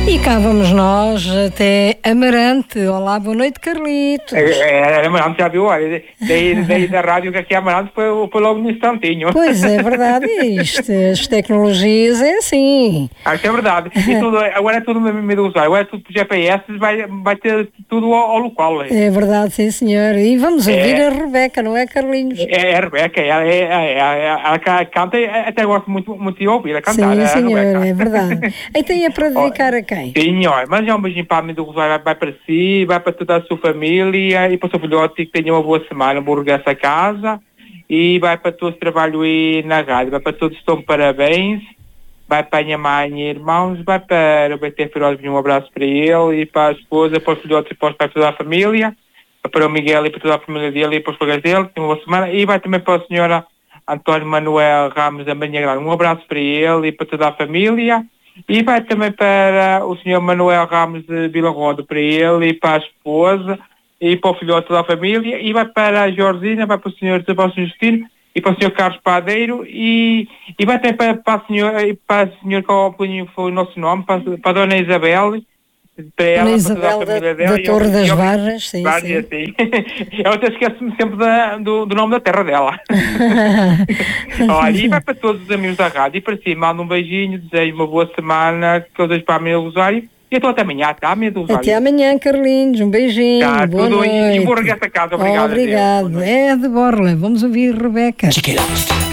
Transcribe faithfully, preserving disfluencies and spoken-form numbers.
E cá vamos nós até Amarante. Olá, boa noite, Carlitos. É, é, Amarante já viu, olha, daí, daí da rádio que aqui é Amarante foi, foi logo no instantinho. Pois é, verdade, isto, as tecnologias é assim. Ah, isso é verdade. E tudo, agora é tudo no meio do usuário, agora é tudo por G P S, vai, vai ter tudo ao, ao local. É verdade, sim senhor. E vamos ouvir É. a Rebeca, não é, Carlinhos? É, é a Rebeca, ela, é, é, é, ela canta, até gosto muito, muito de ouvir a cantar. Sim, a senhor, Rebeca. é verdade. Então é para dedicar a quem? Sim, olha, mas é um beijinho para a mãe do Rosário, vai, vai para si, vai para toda a sua família e para o seu filhote que tenha uma boa semana, um bom regresso a casa e vai para todo o trabalho aí na rádio, vai para todos, estão parabéns, vai para a minha mãe e irmãos, vai para o B T Feroz, um abraço para ele e para a esposa, para os filhotes e para, os, para toda a família, para o Miguel e para toda a família dele e para os colegas dele, tenha uma boa semana e vai também para a senhora António Manuel Ramos da Manhã Grande, um abraço para ele e para toda a família. E vai também para o senhor Manuel Ramos de Vila Roda, para ele e para a esposa e para o filhote da família, e vai para a Georgina, vai para o senhor Sebastião Justino e para o senhor Carlos Padeiro e, e vai também para, para a senhora, para a senhora que foi o nosso nome, para, para a dona Isabel, para ela, Dona para Isabel toda a da, família da dela. Torre eu, das eu, Varras, sim, Vargas, sim. sim. Eu até esqueço-me sempre da, do, do nome da terra dela. Olha, e vai para todos os amigos da rádio e para si, mando um beijinho, desejo uma boa semana, que eu desejo para a minha Rosário e então até amanhã, até amanhã do Rosário. Até amanhã, Carlinhos, um beijinho, Tá, boa tudo noite. e bom regresso a casa, obrigado. Obrigado, é de Borla, vamos ouvir Rebeca. Check it out.